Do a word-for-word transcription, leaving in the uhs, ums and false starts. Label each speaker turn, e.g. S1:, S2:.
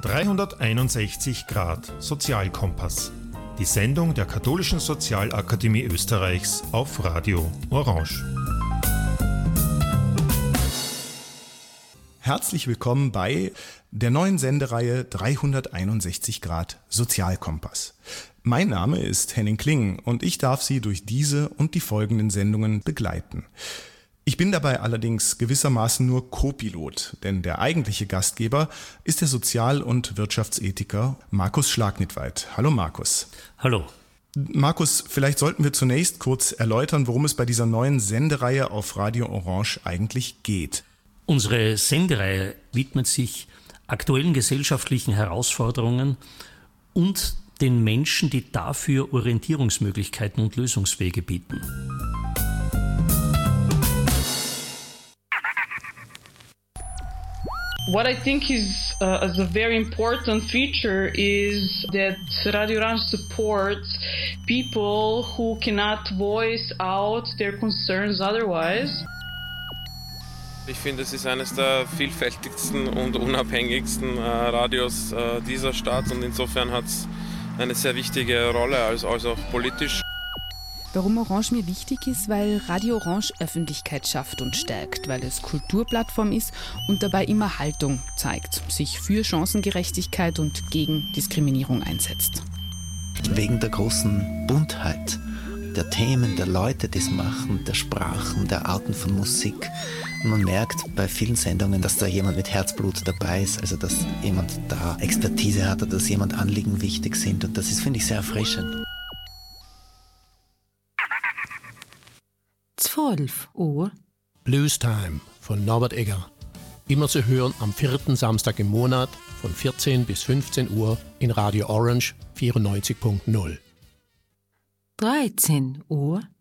S1: dreihunderteinundsechzig Grad Sozialkompass. Die Sendung der Katholischen Sozialakademie Österreichs auf Radio Orange.
S2: Herzlich willkommen bei der neuen Sendereihe dreihunderteinundsechzig Grad Sozialkompass. Mein Name ist Henning Kling und ich darf Sie durch diese und die folgenden Sendungen begleiten. Ich bin dabei allerdings gewissermaßen nur Co-Pilot, denn der eigentliche Gastgeber ist der Sozial- und Wirtschaftsethiker Markus Schlagnitweit. Hallo Markus.
S3: Hallo.
S2: Markus, vielleicht sollten wir zunächst kurz erläutern, worum es bei dieser neuen Sendereihe auf Radio Orange eigentlich geht.
S3: Unsere Sendereihe widmet sich aktuellen gesellschaftlichen Herausforderungen und den Menschen, die dafür Orientierungsmöglichkeiten und Lösungswege bieten.
S4: What I think is uh, as a very important feature is that Radio Orange supports people who cannot voice out their concerns otherwise.
S5: Ich finde, es ist eines der vielfältigsten und unabhängigsten äh, Radios äh, dieser Stadt und insofern hat es eine sehr wichtige Rolle, als, als auch politisch.
S6: Warum Orange mir wichtig ist, weil Radio Orange Öffentlichkeit schafft und stärkt, weil es Kulturplattform ist und dabei immer Haltung zeigt, sich für Chancengerechtigkeit und gegen Diskriminierung einsetzt.
S7: Wegen der großen Buntheit der Themen, der Leute, die es machen, der Sprachen, der Arten von Musik. Man merkt bei vielen Sendungen, dass da jemand mit Herzblut dabei ist, also dass jemand da Expertise hat oder dass jemand Anliegen wichtig sind und das ist, finde ich, sehr erfrischend.
S8: zwölf Uhr
S9: Blues Time von Norbert Egger. Immer zu hören am vierten Samstag im Monat von vierzehn bis fünfzehn Uhr in Radio Orange vierundneunzig Punkt null.
S8: dreizehn Uhr